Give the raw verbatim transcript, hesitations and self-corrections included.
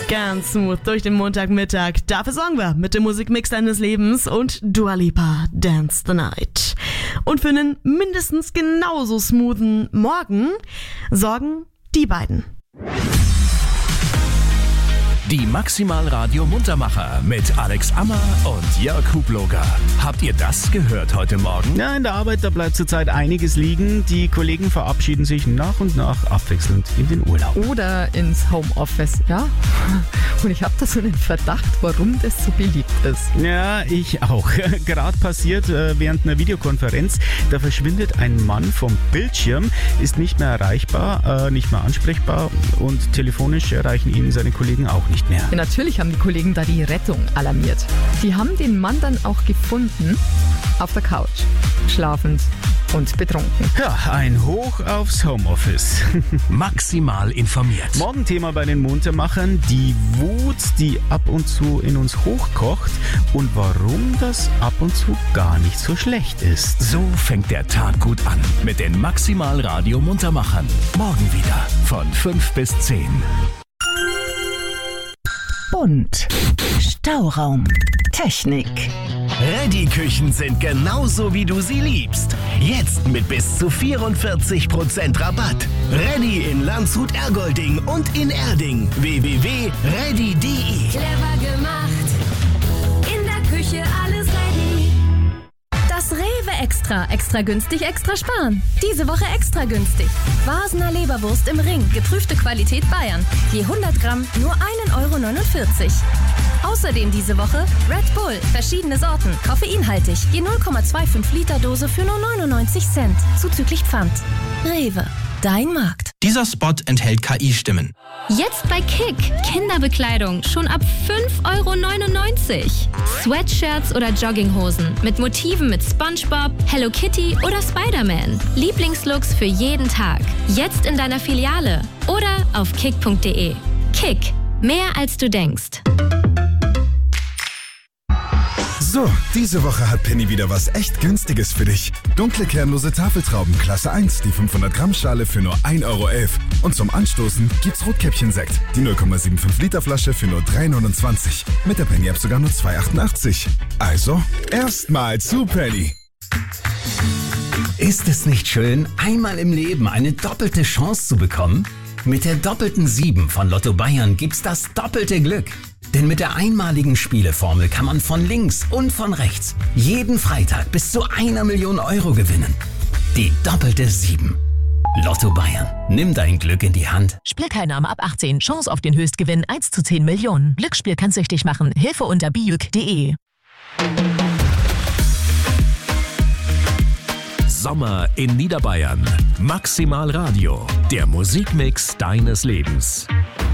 Ganz smooth durch den Montagmittag. Dafür sorgen wir mit dem Musikmix deines Lebens und Dua Lipa, Dance the Night. Und für einen mindestens genauso smoothen Morgen sorgen die beiden. Die Maximal Radio Muntermacher mit Alex Ammer und Jörg Hubloger. Habt ihr das gehört heute Morgen? Ja, in der Arbeit, da bleibt zurzeit einiges liegen. Die Kollegen verabschieden sich nach und nach abwechselnd in den Urlaub. Oder ins Homeoffice, ja. Und ich habe da so einen Verdacht, warum das so beliebt ist. Ja, ich auch. Gerade passiert äh, während einer Videokonferenz, da verschwindet ein Mann vom Bildschirm, ist nicht mehr erreichbar, äh, nicht mehr ansprechbar und telefonisch erreichen ihn seine Kollegen auch nicht mehr. Ja, natürlich haben die Kollegen da die Rettung alarmiert. Die haben den Mann dann auch gefunden auf der Couch, schlafend und betrunken. Ja, ein Hoch aufs Homeoffice. Maximal informiert. Morgenthema bei den Muntermachern, die Wut, die ab und zu in uns hochkocht und warum das ab und zu gar nicht so schlecht ist. So fängt der Tag gut an mit den Maximal Radio Muntermachern. Morgen wieder von fünf bis zehn. Bunt. Stauraum. Technik. Ready-Küchen sind genauso, wie du sie liebst. Jetzt mit bis zu vierundvierzig Prozent Rabatt. Ready in Landshut-Ergolding und in Erding. w w w punkt ready punkt de. Clever gemacht. In der Küche alles ready. Das Rewe Extra. Extra günstig, extra sparen. Diese Woche extra günstig. Vasener Leberwurst im Ring. Geprüfte Qualität Bayern. Je hundert Gramm nur ein Euro neunundvierzig. Außerdem diese Woche Red Bull. Verschiedene Sorten. Koffeinhaltig. Je null Komma fünfundzwanzig Liter Dose für nur neunundneunzig Cent. Zuzüglich Pfand. Rewe. Dein Markt. Dieser Spot enthält K I-Stimmen. Jetzt bei Kick. Kinderbekleidung schon ab fünf Euro neunundneunzig. Sweatshirts oder Jogginghosen mit Motiven mit SpongeBob, Hello Kitty oder Spider-Man. Lieblingslooks für jeden Tag. Jetzt in deiner Filiale oder auf kick punkt de. Kick. Mehr als du denkst. So, diese Woche hat Penny wieder was echt Günstiges für dich. Dunkle kernlose Tafeltrauben Klasse eins, die fünfhundert Gramm Schale für nur ein Euro elf. Und zum Anstoßen gibt's Rotkäppchen-Sekt, die null Komma fünfundsiebzig Liter Flasche für nur drei neunundzwanzig. Mit der Penny-App sogar nur zwei achtundachtzig. Also, erstmal zu Penny. Ist es nicht schön, einmal im Leben eine doppelte Chance zu bekommen? Mit der doppelten sieben von Lotto Bayern gibt's das doppelte Glück. Denn mit der einmaligen Spieleformel kann man von links und von rechts jeden Freitag bis zu einer Million Euro gewinnen. Die doppelte sieben. Lotto Bayern. Nimm dein Glück in die Hand. Spielteilnahme ab achtzehn. Chance auf den Höchstgewinn eins zu zehn Millionen. Glücksspiel kann süchtig machen. Hilfe unter bijuk punkt de. Sommer in Niederbayern. Maximal Radio. Der Musikmix deines Lebens.